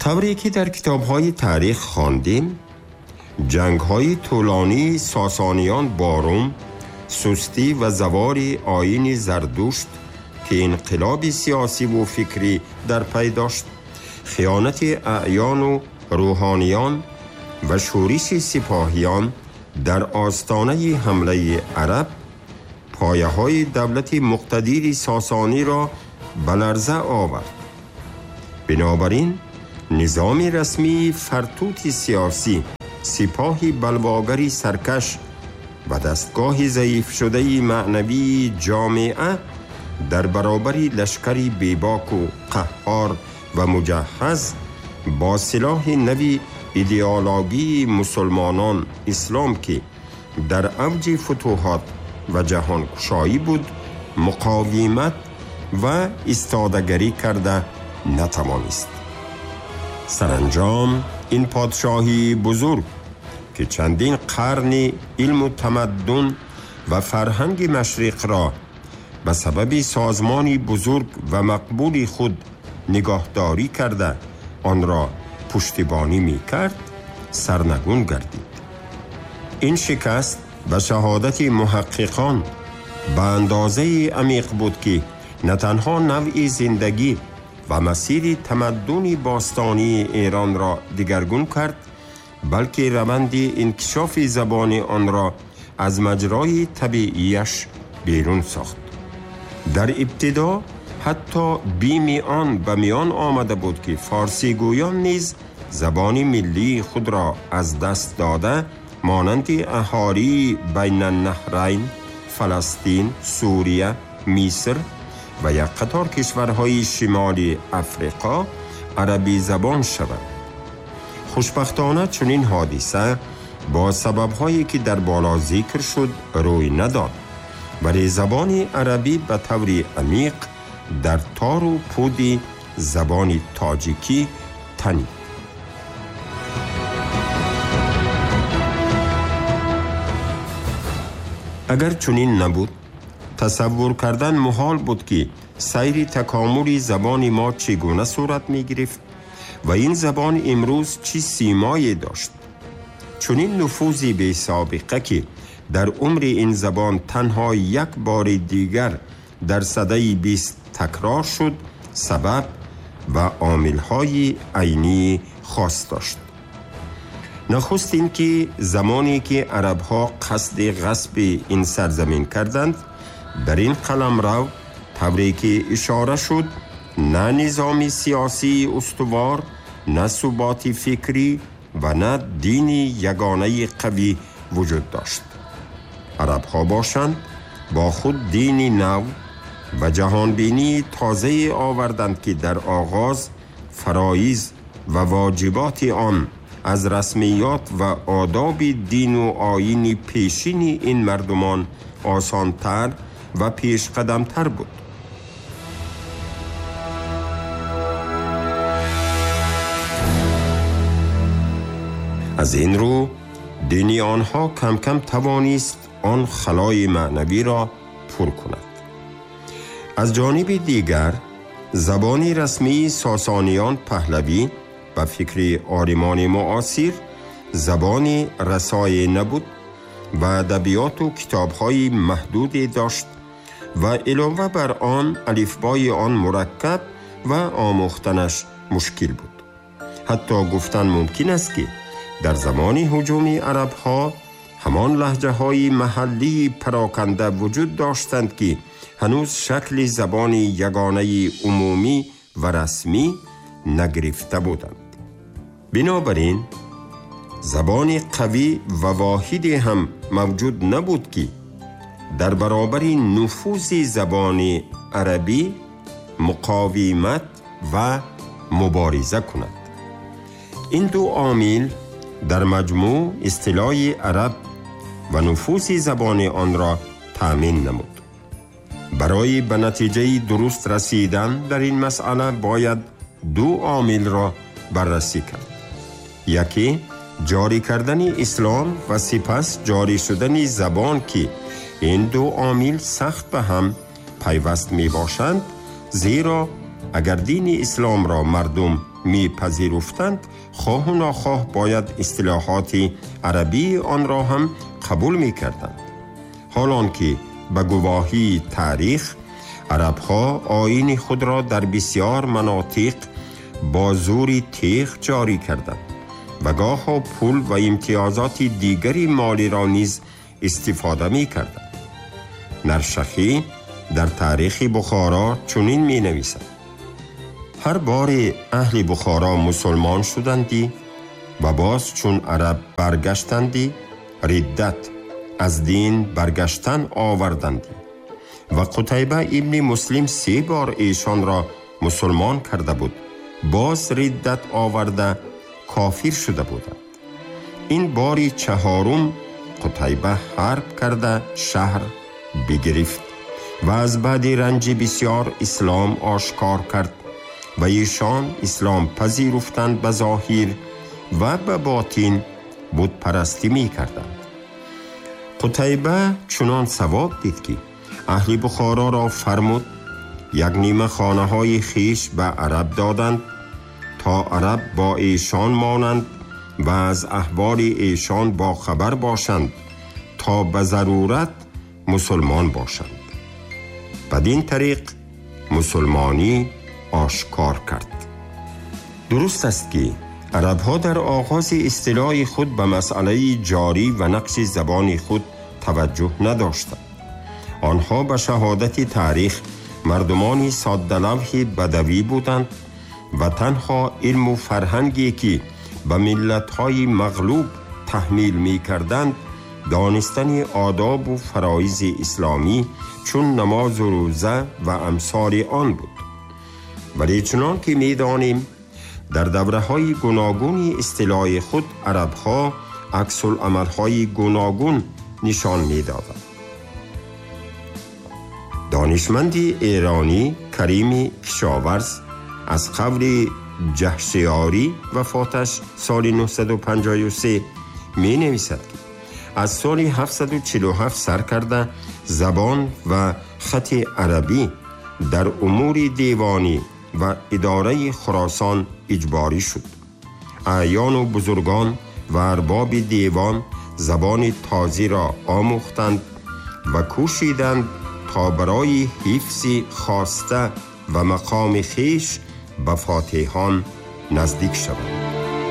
طوری که در کتاب‌های تاریخ خواندیم، جنگ‌های طولانی ساسانیان با روم، سستی و زوار آیین زردشت که انقلاب سیاسی و فکری در پی داشت، خیانت اعیان و روحانیان و شورش سپاهیان در آستانه حمله عرب پایه‌های دولت مقتدر ساسانی را به لرزه آورد. بنابراین نظام رسمی فرتوت سیاسی، سپاه بلواگری سرکش و دستگاه ضعیف شده معنوی جامعه در برابر لشکری بیباک و قهار و مجهز با سلاح نوی ایدئولوژی مسلمانان اسلام که در اوج فتوحات و جهانگشایی بود مقاومت و ایستادگری کرده نتوانست. سرانجام این پادشاهی بزرگ که چندین قرن علم و تمدن و فرهنگ مشرق را به سبب سازمانی بزرگ و مقبول خود نگاهداری کرده آن را پشتیبانی می کرد، سرنگون گردید. این شکست به شهادت محققان به اندازه عمیق بود که نه تنها نوع زندگی و مسیر تمدن باستانی ایران را دگرگون کرد، بلکه روند انکشاف زبان آن را از مجرای طبیعیش بیرون ساخت. در ابتدا حتی بیم آن به میان آمده بود که فارسی گویان نیز زبان ملی خود را از دست داده مانند اهالی بین النهرین، فلسطین، سوریه، مصر و یک قطار کشورهای شمالی افریقا عربی زبان شود. خوشبختانه چنین حادثه با سبب‌هایی که در بالا ذکر شد روی نداد، ولی زبان عربی به طور عمیق در تار و پود زبان تاجیکی تنید. اگر چنین نبود، تصور کردن محال بود که سیر تکامل زبان ما چگونه صورت می گرفت و این زبان امروز چی سیمایی داشت. چنین نفوذی بی سابقه که در عمر این زبان تنها یک بار دیگر در سده 20 تکرار شد، سبب و عامل‌های عینی خاص داشت. نخست این که زمانی که عرب‌ها قصد غصب این سرزمین کردند، در این قلمرو طوری که اشاره شد نه نظام سیاسی استوار، نه ثبات فکری و نه دینی یگانه قوی وجود داشت. عرب‌ها باشند با خود دینی نو و جهانبینی تازه آوردند که در آغاز فرایض و واجبات آن از رسمیات و آداب دین و آیین پیشین این مردمان آسانتر و پیش قدمتر بود. از این رو دین آنها کم کم توانست آن خلای معنوی را پر کند. از جانب دیگر زبان رسمی ساسانیان پهلوی و فکر عالمان معاصر زبان رسای نبود و ادبیات و کتاب‌های محدودی داشت و علاوه بر آن الفبای آن مرکب و آموختنش مشکل بود. حتی گفتن ممکن است که در زمان هجوم عرب‌ها همان لهجه‌های محلی پراکنده وجود داشتند که هنوز شکل زبان یگانه عمومی و رسمی نگرفته بودند. بنابراین زبان قوی و واحدی هم موجود نبود که در برابر نفوذ زبان عربی مقاومت و مبارزه کند. این دو عامل در مجموع اصطلاح عرب و نفوذ زبان آن را تأمین نمود. برای به نتیجه درست رسیدن در این مسئله باید دو عامل را بررسی کرد. یکی جاری کردن اسلام و سپس جاری شدن زبان که این دو عامل سخت به هم پیوست می باشند، زیرا اگر دین اسلام را مردم میپذیرفتند، خواه و ناخواه باید اصطلاحات عربی آن را هم قبول میکردند. حالان که به گواهی تاریخ عرب‌ها آیین خود را در بسیار مناطق با زور تیغ جاری کردند و گاه پول و امتیازات دیگری مالی را نیز استفاده می‌کردند. نرشخی در تاریخ بخارا چنین می‌نویسد: هر بار اهل بخارا مسلمان شدندی و باز چون عرب برگشتندی، ردت از دین برگشتن آوردندی و قتیبه ابن مسلم 3 بار ایشان را مسلمان کرده بود، باز ردت آورده کافر شده بودند. این باری 4 قتیبه حرب کرده شهر بگرفت و از بعد رنج بسیار اسلام آشکار کرد و ایشان اسلام پذیرفتند به ظاهر و به باطن بت پرستی می کردند. قتیبه چنان ثواب دید که اهل بخارا را فرمود 1/2 خانه های خیش به عرب دادند تا عرب با ایشان مانند و از احوال ایشان با خبر باشند تا به ضرورت مسلمان باشند. بدین طریق مسلمانی آشکار کرد. درست است که عرب‌ها در آغاز اصطلاح خود به مسئله جاری و نقش زبان خود توجه نداشتند. آنها به شهادت تاریخ مردمانی ساده‌لوح بدوی بودند و تنها علم و فرهنگی که به ملت‌های مغلوب تحمیل می‌کردند دانستن آداب و فرایض اسلامی چون نماز و روزه و امثال آن بود. ولی چنان که می‌دانیم در دوره‌های گوناگون اصطلاح خود عرب‌ها عکس العمل‌های گوناگون نشان می‌دادند. دانشمند ایرانی کریم کشاورز از قبل جهشیاری وفاتش سال 953 می نویسد که از سال 747 سر کرده زبان و خط عربی در امور دیوانی و اداره خراسان اجباری شد. اعیان و بزرگان و ارباب دیوان زبان تازی را آموختند و کوشیدند تا برای حفظ خواسته و مقام خیش به فاتحان نزدیک شوند.